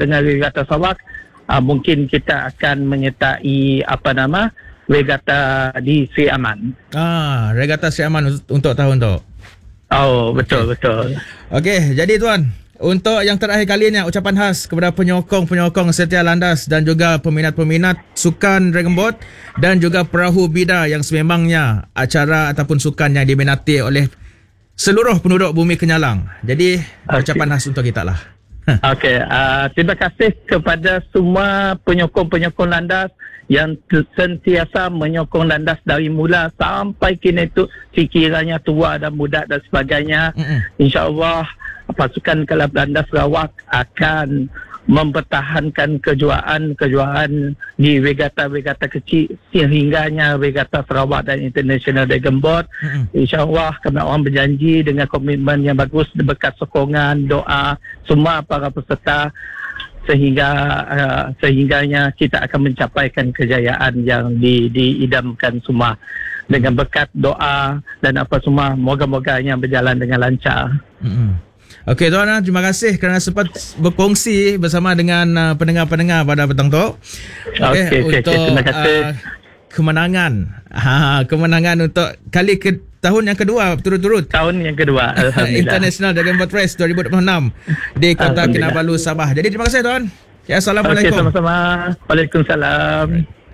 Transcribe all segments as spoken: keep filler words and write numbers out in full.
dengan Regata Sarawak, uh, mungkin kita akan menyertai apa nama Regata di Sri Aman. Ah, Regata Sri Aman untuk tahun tu. Oh, betul, okay. betul. Okey, jadi tuan, untuk yang terakhir kalinya, ucapan khas kepada penyokong-penyokong setia Landas dan juga peminat-peminat sukan Dragon Boat dan juga Perahu Bida yang sememangnya acara ataupun sukan yang diminati oleh seluruh penduduk bumi Kenyalang. Jadi, okay. ucapan khas untuk kita lah. Okey, uh, terima kasih kepada semua penyokong-penyokong Landas yang sentiasa menyokong Landas dari mula sampai kini tu, sekiranya tua dan muda dan sebagainya. Mm-hmm. InsyaAllah pasukan Kelab Landas Sarawak akan mempertahankan kejuaraan-kejuaraan di regata-regata kecil sehingganya regata Sarawak dan International Dragon Boat. Mm-hmm. InsyaAllah kami orang berjanji dengan komitmen yang bagus berkat sokongan, doa semua para peserta sehingga uh, sehingganya kita akan mencapaikan kejayaan yang di, diidamkan semua dengan berkat doa dan apa semua, moga-moga yang berjalan dengan lancar. Mm-hmm. Okey tuan, terima kasih kerana sempat berkongsi bersama dengan uh, pendengar-pendengar pada petang tu. Okey, okay, okay, untuk okay, terima kasih. Uh, kemenangan. Ha, kemenangan untuk kali ke tahun yang kedua berturut-turut. Tahun yang kedua, alhamdulillah. International Dragon Boat Race dua ribu dua puluh enam di Kota Kinabalu, Sabah. Jadi terima kasih tuan. Okay, Assalamualaikum. Okey, sama-sama. Waalaikumsalam.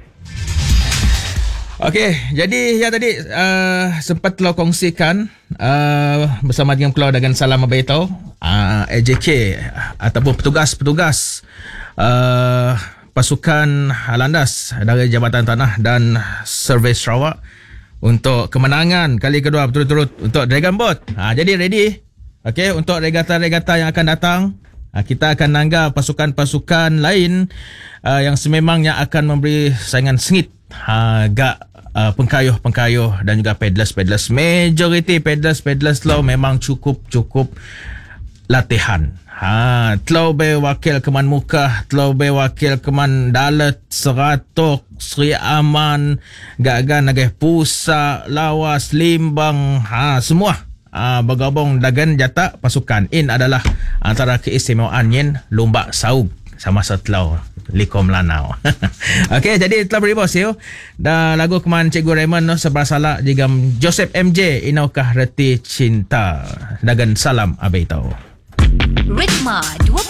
Okey, jadi ya tadi uh, sempat telah kongsikan uh, bersama dengan Pulau Dagan Salam Abaitau, uh, A J K ataupun petugas-petugas uh, pasukan Landas dari Jabatan Tanah dan Servis Sarawak untuk kemenangan kali kedua berturut-turut untuk Dragon Boat. Ha, jadi ready. Okey, untuk regata-regata yang akan datang, ha, kita akan nangga pasukan-pasukan lain uh, yang sememangnya akan memberi saingan sengit ha, gak uh, pengkayuh-pengkayuh dan juga paddlers-paddlers. Majoriti paddlers-paddlers lo memang cukup-cukup latihan. Ha, telau be wakil Keman Mukah, telau be wakil Keman Dalat, Seratok, Sri Aman, Gagan Nagih Pusa, Lawas, Limbang, ha, semua ha, bergabung dagan jata pasukan. In adalah antara keistimewaan yin lomba saug sama setelau Likom Lanau. Okey, jadi telah beri bos you. Dan lagu Keman Cikgu Raymond no sebersalah jigam Joseph M J Inaukah Reti Cinta. Dagan salam Abaitau. Ritma